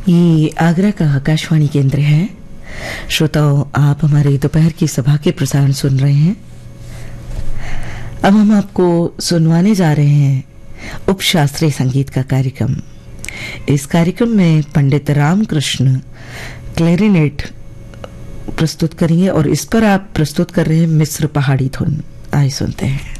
ये आगरा का आकाशवाणी केंद्र है। श्रोताओं, आप हमारे दोपहर की सभा के प्रसारण सुन रहे हैं। अब हम आपको सुनवाने जा रहे हैं उपशास्त्रीय संगीत का कार्यक्रम। इस कार्यक्रम में पंडित रामकृष्ण क्लैरिनेट प्रस्तुत करेंगे और इस पर आप प्रस्तुत कर रहे हैं मिस्र पहाड़ी धुन। आइए सुनते हैं।